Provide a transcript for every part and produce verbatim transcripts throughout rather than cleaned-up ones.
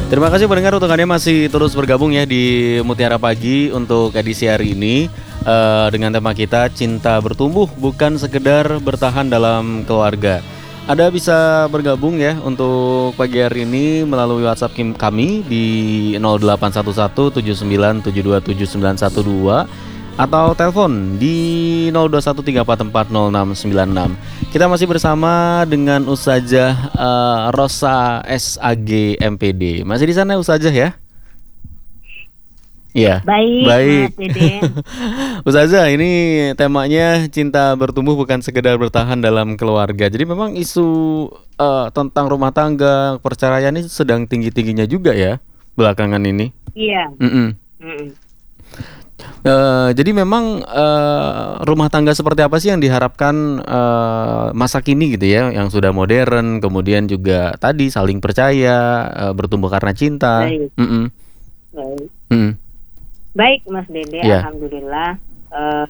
Terima kasih pendengar untuk Anda masih terus bergabung ya di Mutiara Pagi untuk edisi hari ini uh, dengan tema kita cinta bertumbuh bukan sekedar bertahan dalam keluarga. Anda bisa bergabung ya untuk pagi hari ini melalui WhatsApp kami di nol delapan satu satu tujuh sembilan tujuh dua tujuh sembilan satu dua atau telepon di nol dua satu tiga empat empat nol enam sembilan enam. Kita masih bersama dengan Ustazah uh, Rosa S A G M P D. Masih di sana Ustazah ya? Iya. Baik, baik. Mas Dede. Ustazah, ini temanya cinta bertumbuh bukan sekedar bertahan dalam keluarga. Jadi memang isu uh, tentang rumah tangga, perceraian ini sedang tinggi-tingginya juga ya belakangan ini. Iya. Mm-mm. Mm-mm. Uh, jadi memang uh, rumah tangga seperti apa sih yang diharapkan uh, masa kini gitu ya, yang sudah modern, kemudian juga tadi saling percaya, uh, bertumbuh karena cinta. Baik. Mm-mm. Baik. Mm-mm. Baik, Mas Dede. Yeah. Alhamdulillah. Uh,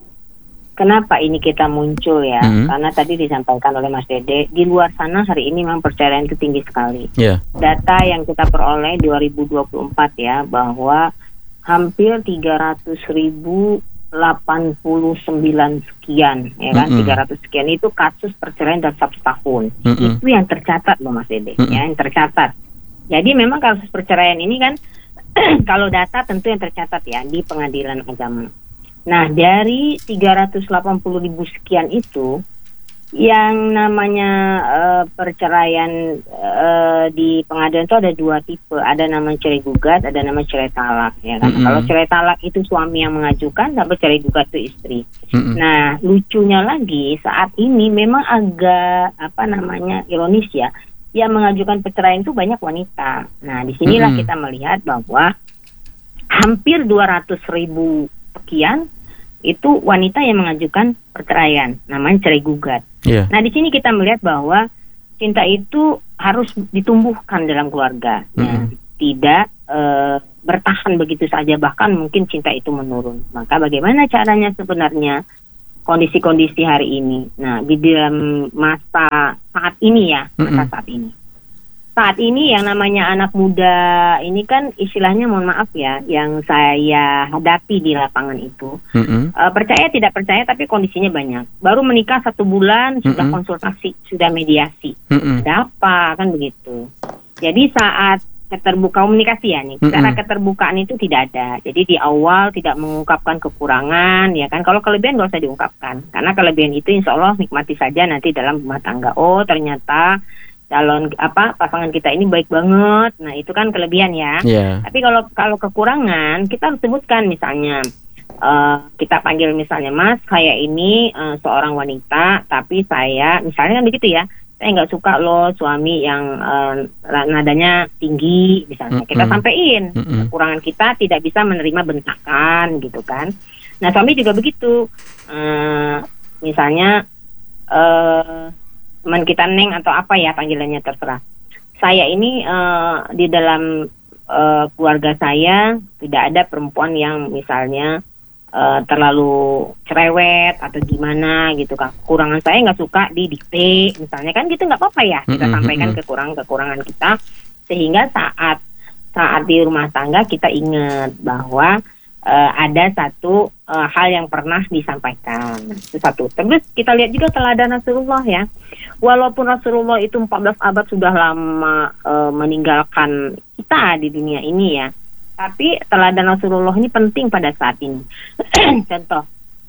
kenapa ini kita muncul ya? Mm-hmm. Karena tadi disampaikan oleh Mas Dede, di luar sana hari ini memang perceraian itu tinggi sekali. Yeah. Data yang kita peroleh dua ribu dua puluh empat ya, bahwa hampir tiga ratus ribu delapan puluh sembilan sekian, ya kan, mm-hmm. tiga ratus sekian itu kasus perceraian dalam satu tahun. Mm-hmm. Itu yang tercatat loh Mas Dede, mm-hmm. ya, yang tercatat. Jadi memang kasus perceraian ini kan, kalau data tentu yang tercatat ya di pengadilan agama. Nah, dari tiga ratus delapan puluh ribu sekian itu, yang namanya uh, perceraian uh, di pengadilan itu ada dua tipe, ada nama cerai gugat, ada nama cerai talak, ya kan. Mm-hmm. Kalau cerai talak itu suami yang mengajukan, sampai cerai gugat itu istri. Mm-hmm. Nah, lucunya lagi saat ini memang agak apa namanya ironis ya, yang mengajukan perceraian itu banyak wanita. Nah, disinilah mm-hmm. kita melihat bahwa hampir dua ratus ribu sekian itu wanita yang mengajukan perceraian, namanya cerai gugat. Yeah. Nah, di sini kita melihat bahwa cinta itu harus ditumbuhkan dalam keluarga, mm-hmm. ya, tidak e, bertahan begitu saja, bahkan mungkin cinta itu menurun. Maka bagaimana caranya sebenarnya kondisi-kondisi hari ini? Nah, di dalam masa saat ini ya, masa mm-hmm. saat ini. Saat ini yang namanya anak muda ini kan istilahnya, mohon maaf ya, yang saya hadapi di lapangan itu, mm-hmm. uh, percaya tidak percaya tapi kondisinya banyak. Baru menikah satu bulan sudah mm-hmm. konsultasi, sudah mediasi, mm-hmm. ada apa kan begitu. Jadi saat keterbukaan komunikasi ya nih, mm-hmm. cara keterbukaan itu tidak ada. Jadi di awal tidak mengungkapkan kekurangan, ya kan. Kalau kelebihan nggak usah diungkapkan, karena kelebihan itu insya Allah nikmati saja nanti dalam rumah tangga. Oh ternyata calon apa pasangan kita ini baik banget, nah itu kan kelebihan ya. Yeah. Tapi kalau kalau kekurangan kita harus sebutkan, misalnya uh, kita panggil misalnya, Mas, saya ini uh, seorang wanita, tapi saya misalnya kan begitu ya, saya nggak suka loh suami yang uh, nadanya tinggi, misalnya. Mm-hmm. Kita sampein mm-hmm. kekurangan kita, tidak bisa menerima bentakan gitu kan. Nah suami juga begitu, uh, misalnya uh, teman kita Neng atau apa ya panggilannya, terserah. Saya ini uh, di dalam uh, keluarga saya tidak ada perempuan yang misalnya uh, terlalu cerewet atau gimana gitu kan. Kekurangan saya nggak suka didikte misalnya, kan gitu, nggak apa-apa ya. Kita mm-hmm. sampaikan kekurangan-kekurangan kita, sehingga saat saat di rumah tangga kita ingat bahwa Uh, ada satu uh, hal yang pernah disampaikan. Itu satu. Terus kita lihat juga teladan Rasulullah ya. Walaupun Rasulullah itu empat belas abad sudah lama uh, meninggalkan kita di dunia ini ya, tapi teladan Rasulullah ini penting pada saat ini. Contoh,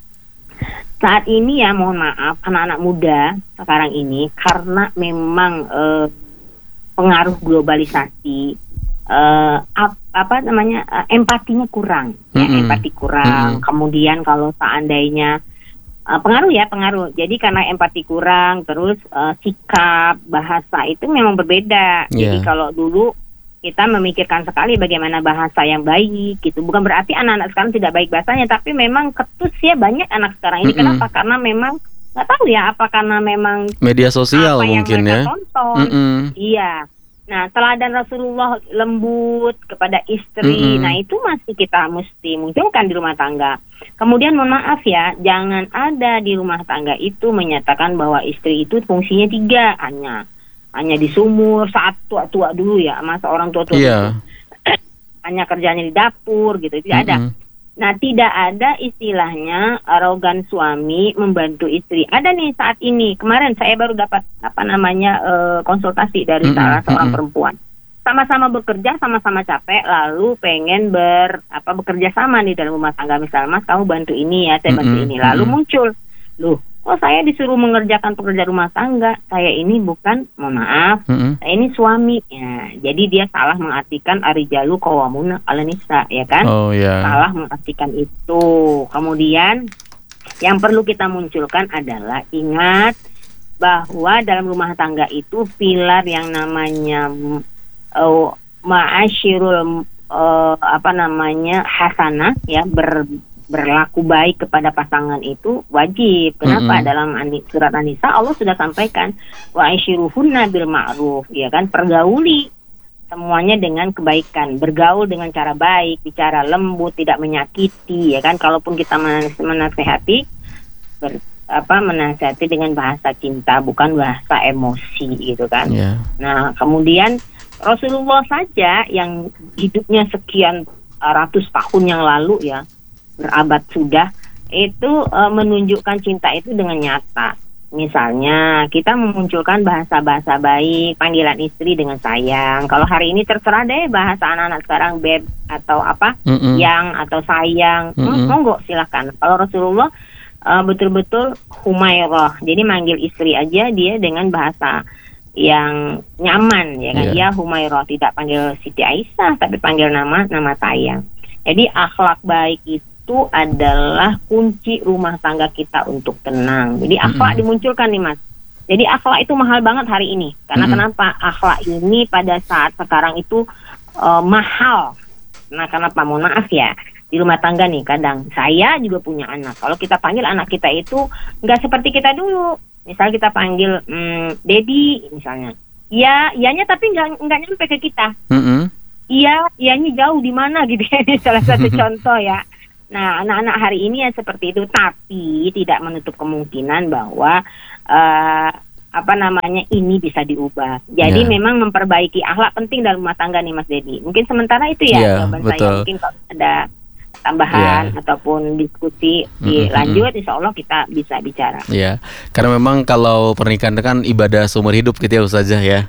saat ini ya, mohon maaf, anak-anak muda sekarang ini karena memang uh, pengaruh globalisasi, uh, ap, apa namanya uh, empatinya kurang, ya, mm-hmm. empati kurang. Mm-hmm. Kemudian kalau seandainya uh, pengaruh ya pengaruh. Jadi karena empati kurang, terus uh, sikap bahasa itu memang berbeda. Yeah. Jadi kalau dulu kita memikirkan sekali bagaimana bahasa yang baik gitu. Bukan berarti anak-anak sekarang tidak baik bahasanya, tapi memang ketus ya banyak anak sekarang ini. Mm-hmm. Kenapa? Karena memang nggak tahu ya, apa karena memang media sosial apa mungkin yang mereka ya. tonton. Mm-hmm. Iya. Nah, teladan Rasulullah lembut kepada istri, mm-hmm. nah itu masih kita mesti munculkan di rumah tangga. Kemudian mohon maaf ya, jangan ada di rumah tangga itu menyatakan bahwa istri itu fungsinya tiga hanya. hanya di sumur saat tua-tua dulu ya, masa orang tua-tua Iya. dulu. Hanya kerjanya di dapur gitu, tidak ada. Mm-mm. Nah, tidak ada istilahnya arogan suami membantu istri. Ada nih saat ini, kemarin saya baru dapat apa namanya eh, konsultasi dari Mm-mm, salah seorang mm-mm. perempuan. Sama-sama bekerja, sama-sama capek, lalu pengen ber apa bekerja sama nih dalam rumah tangga. Misalnya, Mas, kamu bantu ini ya, saya bantu Mm-mm, ini. Lalu mm-mm. muncul, loh, oh saya disuruh mengerjakan pekerjaan rumah tangga. Saya ini bukan, mohon maaf, Mm-mm. saya ini suami. Ya, jadi dia salah mengartikan arijalu qawwamuna 'alan nisa, ya kan? Oh ya. Salah mengartikan itu. Kemudian yang perlu kita munculkan adalah ingat bahwa dalam rumah tangga itu pilar yang namanya uh, ma'asyirul uh, apa namanya hasanah ya, ber, berlaku baik kepada pasangan itu wajib. Kenapa? Mm-mm. Dalam ani- surat An-Nisa Allah sudah sampaikan wa'asyiruhunna bil ma'ruf, ya kan, pergauli semuanya dengan kebaikan, bergaul dengan cara baik, bicara lembut, tidak menyakiti, ya kan. Kalaupun kita men- menasehati, ber, apa menasehati dengan bahasa cinta, bukan bahasa emosi, gitu kan. Iya. Nah, kemudian Rasulullah saja yang hidupnya sekian uh, ratus tahun yang lalu ya, berabad sudah, itu uh, menunjukkan cinta itu dengan nyata. Misalnya kita memunculkan bahasa-bahasa baik, panggilan istri dengan sayang. Kalau hari ini terserah deh bahasa anak-anak sekarang, beb atau apa, Mm-mm. yang atau sayang, Mm-mm. monggo silakan. Kalau Rasulullah uh, betul-betul Humairah, jadi manggil istri aja dia dengan bahasa yang nyaman, ya kan? Iya. Ya Humairah, tidak panggil Siti Aisyah, tapi panggil nama nama sayang. Jadi akhlak baik itu adalah kunci rumah tangga kita untuk tenang. Jadi akhlak Mm-mm. dimunculkan nih, Mas. Jadi akhlak itu mahal banget hari ini. Karena Mm-mm. kenapa? Akhlak ini pada saat sekarang itu uh, mahal. Nah, kenapa? Mohon maaf ya. Di rumah tangga nih, kadang saya juga punya anak. Kalau kita panggil anak kita itu nggak seperti kita dulu. Misal kita panggil hmm, Dedi misalnya. Ya, ianya tapi nggak nggak nyampe ke kita. Mm-mm. Iya, ianya jauh di mana gitu ya. Ini salah satu contoh ya. Nah, anak-anak hari ini ya seperti itu, tapi tidak menutup kemungkinan bahwa uh, apa namanya ini bisa diubah. Jadi Ya. memang memperbaiki akhlak penting dalam rumah tangga nih, Mas Dedi. Mungkin sementara itu ya Ya, jawaban betul. saya. Mungkin kalau ada tambahan Ya. ataupun diskusi Mm-mm, dilanjut, insya Allah kita bisa bicara. Iya, karena memang kalau pernikahan itu kan ibadah seumur hidup gitu ya Ustazah ya.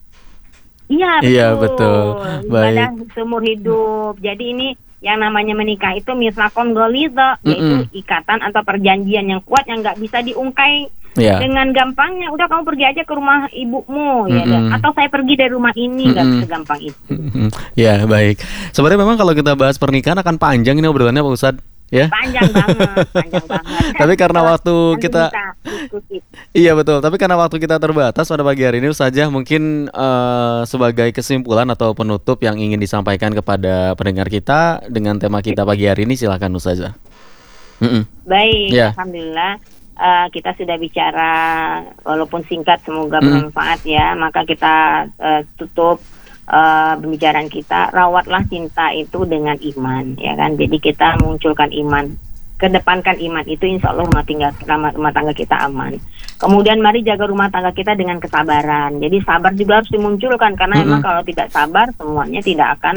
Iya, betul. Iya, betul. Ibadah Baik. seumur hidup. Jadi ini yang namanya menikah itu misakon golidha, yaitu Mm-mm. ikatan atau perjanjian yang kuat yang nggak bisa diungkai Iya. dengan gampangnya. Udah kamu pergi aja ke rumah ibumu, ya, Mm-mm. atau saya pergi dari rumah ini, nggak Mm-mm. segampang itu. Ya, baik. Sebenarnya memang kalau kita bahas pernikahan akan panjang ini obrolannya Pak Ustadz ya. Panjang banget, panjang banget. Tapi karena waktu Nanti kita bisa diskusi. Iya betul, tapi karena waktu kita terbatas pada pagi hari ini saja mungkin eh, sebagai kesimpulan atau penutup yang ingin disampaikan kepada pendengar kita dengan tema kita pagi hari ini silakan Ustazah. Mm-mm. Baik, Ya. alhamdulillah eh, kita sudah bicara walaupun singkat, semoga Mm. bermanfaat ya. Maka kita eh, tutup eh, pembicaraan kita, rawatlah cinta itu dengan iman, ya kan. Jadi kita munculkan iman, kedepankan iman itu, insya Allah rumah tangga rumah, rumah tangga kita aman. Kemudian mari jaga rumah tangga kita dengan kesabaran. Jadi sabar juga harus dimunculkan, karena Mm-mm. memang kalau tidak sabar semuanya tidak akan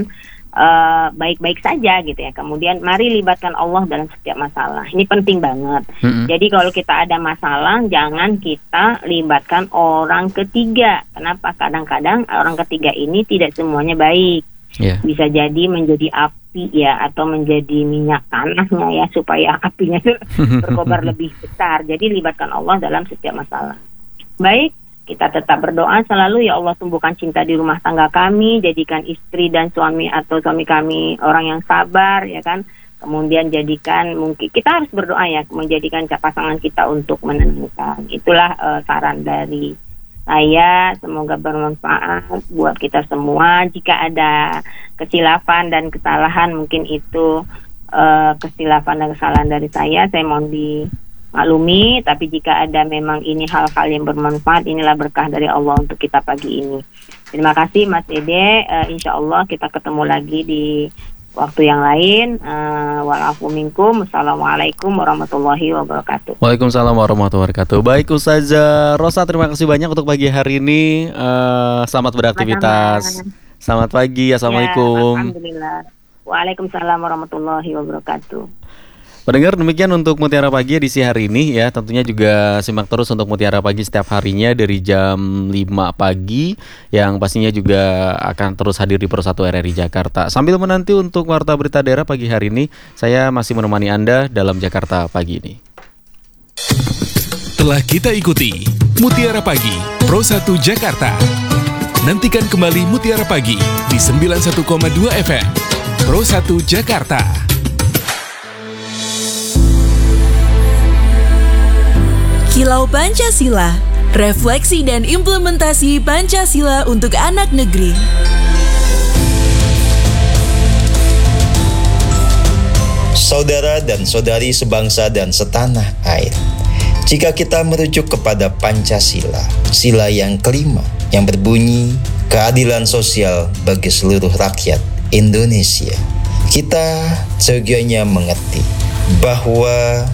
eh, baik-baik saja gitu ya. Kemudian mari libatkan Allah dalam setiap masalah. Ini penting banget. Mm-mm. Jadi kalau kita ada masalah, jangan kita libatkan orang ketiga. Kenapa? Kadang-kadang orang ketiga ini tidak semuanya baik. Ya. Bisa jadi menjadi api ya, atau menjadi minyak tanahnya ya, supaya apinya berkobar lebih besar. Jadi libatkan Allah dalam setiap masalah. Baik, kita tetap berdoa selalu, ya Allah tumbuhkan cinta di rumah tangga kami, jadikan istri dan suami atau suami kami orang yang sabar, ya kan. Kemudian jadikan, mungkin kita harus berdoa ya, menjadikan pasangan kita untuk menenangkan. Itulah uh, saran dari saya, semoga bermanfaat buat kita semua. Jika ada kesilapan dan kesalahan, mungkin itu uh, kesilapan dan kesalahan dari saya, saya mohon dimaklumi. Tapi jika ada memang ini hal-hal yang bermanfaat, inilah berkah dari Allah untuk kita pagi ini. Terima kasih Mas Ede, uh, insya Allah kita ketemu lagi di waktu yang lain. Uh, Walafu minkum. Assalamualaikum warahmatullahi wabarakatuh. Waalaikumsalam warahmatullahi wabarakatuh. Baik Ustazah Rosa, terima kasih banyak untuk pagi hari ini. Uh, selamat beraktivitas. Sama-sama. Selamat pagi. Assalamualaikum. Ya, alhamdulillah. Waalaikumsalam warahmatullahi wabarakatuh. Pendengar, demikian untuk Mutiara Pagi edisi hari ini ya. Tentunya juga simak terus untuk Mutiara Pagi setiap harinya dari jam lima pagi, yang pastinya juga akan terus hadir di Pro satu R R I Jakarta. Sambil menanti untuk Warta Berita Daerah pagi hari ini, saya masih menemani Anda dalam Jakarta Pagi ini. Telah kita ikuti Mutiara Pagi Pro satu Jakarta. Nantikan kembali Mutiara Pagi di sembilan puluh satu koma dua F M Pro satu Jakarta. Kilau Pancasila, refleksi dan implementasi Pancasila untuk anak negeri. Saudara dan saudari sebangsa dan setanah air, jika kita merujuk kepada Pancasila, sila yang kelima yang berbunyi keadilan sosial bagi seluruh rakyat Indonesia, kita seyogyanya mengerti bahwa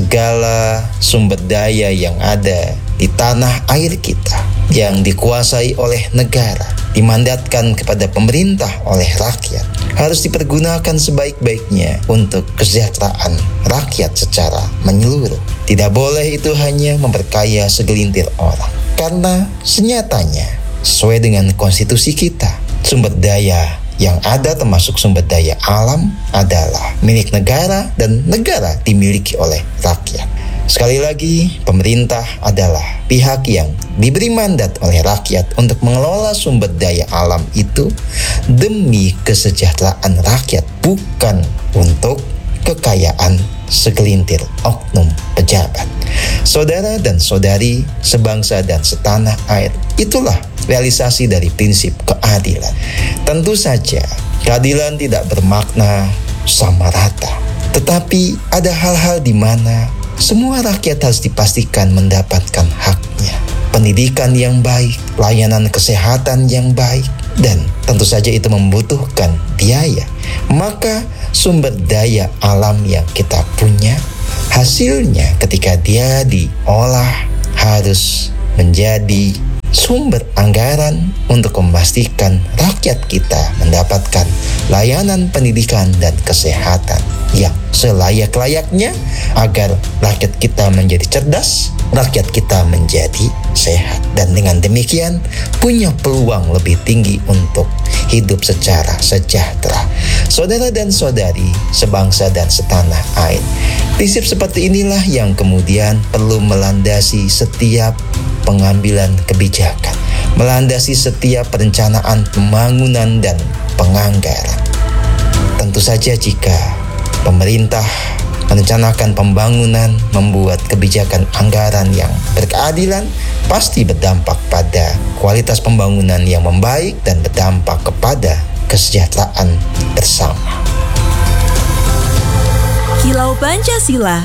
segala sumber daya yang ada di tanah air kita yang dikuasai oleh negara, dimandatkan kepada pemerintah oleh rakyat, harus dipergunakan sebaik-baiknya untuk kesejahteraan rakyat secara menyeluruh. Tidak boleh itu hanya memperkaya segelintir orang, karena senyatanya sesuai dengan konstitusi kita, sumber daya yang ada termasuk sumber daya alam adalah milik negara dan negara dimiliki oleh rakyat. Sekali lagi, pemerintah adalah pihak yang diberi mandat oleh rakyat untuk mengelola sumber daya alam itu demi kesejahteraan rakyat, bukan untuk kekayaan segelintir oknum pejabat. Saudara dan saudari sebangsa dan setanah air, itulah realisasi dari prinsip keadilan. Tentu saja keadilan tidak bermakna sama rata, tetapi ada hal-hal di mana semua rakyat harus dipastikan mendapatkan haknya. Pendidikan yang baik, layanan kesehatan yang baik, dan tentu saja itu membutuhkan biaya. Maka sumber daya alam yang kita punya, hasilnya ketika dia diolah harus menjadi sumber anggaran untuk memastikan rakyat kita mendapatkan layanan pendidikan dan kesehatan yang selayak-layaknya agar rakyat kita menjadi cerdas, rakyat kita menjadi sehat, dan dengan demikian punya peluang lebih tinggi untuk hidup secara sejahtera. Saudara dan saudari sebangsa dan setanah air, prinsip seperti inilah yang kemudian perlu melandasi setiap pengambilan kebijakan, melandasi setiap perencanaan pembangunan dan penganggaran. Tentu saja jika pemerintah merencanakan pembangunan, membuat kebijakan anggaran yang berkeadilan, pasti berdampak pada kualitas pembangunan yang membaik dan berdampak kepada kesejahteraan bersama. Kilau Pancasila.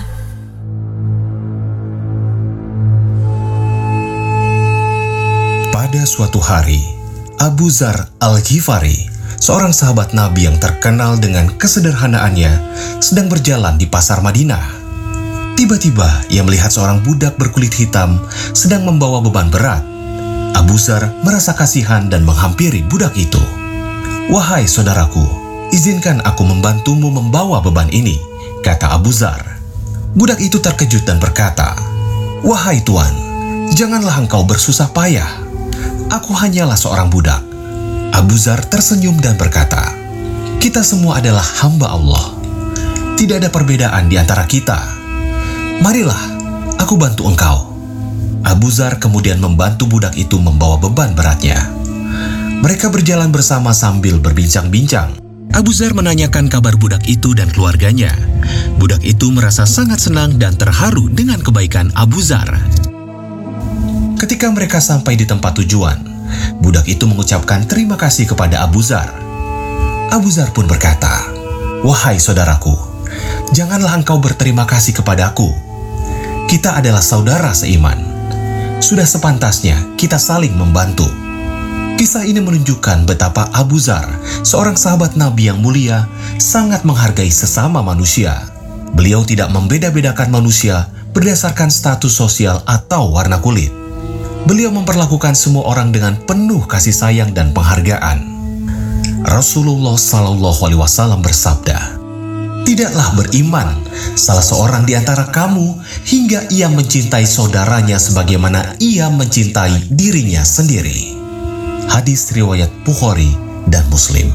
Pada suatu hari, Abu Dzar Al-Ghifari, seorang sahabat Nabi yang terkenal dengan kesederhanaannya, sedang berjalan di pasar Madinah. Tiba-tiba ia melihat seorang budak berkulit hitam sedang membawa beban berat. Abu Dzar merasa kasihan dan menghampiri budak itu. "Wahai saudaraku, izinkan aku membantumu membawa beban ini," kata Abu Dzar. Budak itu terkejut dan berkata, "Wahai tuan, janganlah engkau bersusah payah. Aku hanyalah seorang budak." Abu Dzar tersenyum dan berkata, "Kita semua adalah hamba Allah. Tidak ada perbedaan di antara kita. Marilah, aku bantu engkau." Abu Dzar kemudian membantu budak itu membawa beban beratnya. Mereka berjalan bersama sambil berbincang-bincang. Abu Dzar menanyakan kabar budak itu dan keluarganya. Budak itu merasa sangat senang dan terharu dengan kebaikan Abu Dzar. Ketika mereka sampai di tempat tujuan, budak itu mengucapkan terima kasih kepada Abu Dzar. Abu Dzar pun berkata, "Wahai saudaraku, janganlah engkau berterima kasih kepadaku. Kita adalah saudara seiman. Sudah sepantasnya kita saling membantu." Kisah ini menunjukkan betapa Abu Dzar, seorang sahabat Nabi yang mulia, sangat menghargai sesama manusia. Beliau tidak membeda-bedakan manusia berdasarkan status sosial atau warna kulit. Beliau memperlakukan semua orang dengan penuh kasih sayang dan penghargaan. Rasulullah Shallallahu Alaihi Wasallam bersabda, "Tidaklah beriman salah seorang di antara kamu hingga ia mencintai saudaranya sebagaimana ia mencintai dirinya sendiri." Hadis riwayat Bukhari dan Muslim.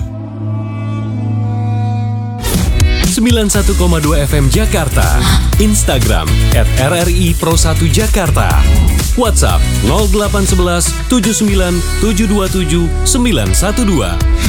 sembilan puluh satu koma dua F M Jakarta, Instagram at R R I Pro satu Jakarta, WhatsApp nol delapan satu satu tujuh sembilan tujuh dua tujuh sembilan satu dua.